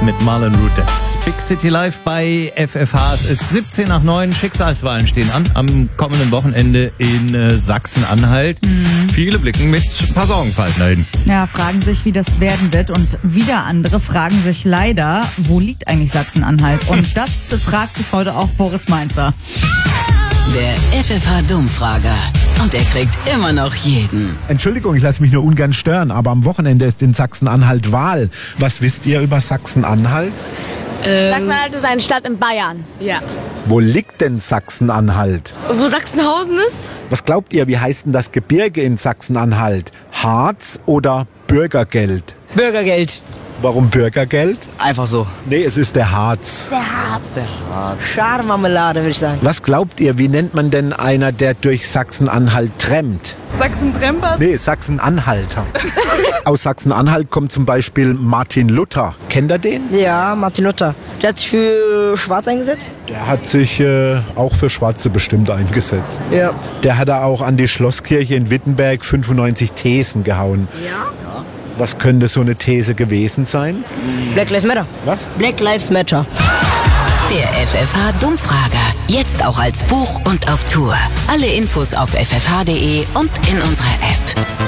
mit Marlon Rooted. Big City Live bei FFH. Es ist 17 nach 9. Schicksalswahlen stehen an am kommenden Wochenende in Sachsen-Anhalt. Viele blicken mit ein paar Sorgenfalten dahin. Ja, fragen sich, wie das werden wird. Und wieder andere fragen sich leider, wo liegt eigentlich Sachsen-Anhalt? Und das fragt sich heute auch Boris Mainzer. Der FFH-Dummfrager. Und er kriegt immer noch jeden. Entschuldigung, ich lasse mich nur ungern stören, aber am Wochenende ist in Sachsen-Anhalt Wahl. Was wisst ihr über Sachsen-Anhalt? Sachsen-Anhalt ist eine Stadt in Bayern. Ja. Wo liegt denn Sachsen-Anhalt? Wo Sachsenhausen ist? Was glaubt ihr, wie heißt denn das Gebirge in Sachsen-Anhalt? Harz oder Bürgergeld? Bürgergeld. Warum Bürgergeld? Einfach so. Nee, es ist der Harz. Schadmarmelade, würde ich sagen. Was glaubt ihr, wie nennt man denn einer, der durch Sachsen-Anhalt trampt? Sachsen-Trempert? Nee, Sachsen-Anhalter. Aus Sachsen-Anhalt kommt zum Beispiel Martin Luther. Kennt ihr den? Ja, Martin Luther. Der hat sich für Schwarz eingesetzt? Der hat sich auch für Schwarze bestimmt eingesetzt. Ja. Der hat auch an die Schlosskirche in Wittenberg 95 Thesen gehauen. Ja? Was könnte so eine These gewesen sein? Black Lives Matter. Was? Black Lives Matter. Der FFH-Dummfrager. Jetzt auch als Buch und auf Tour. Alle Infos auf ffh.de und in unserer App.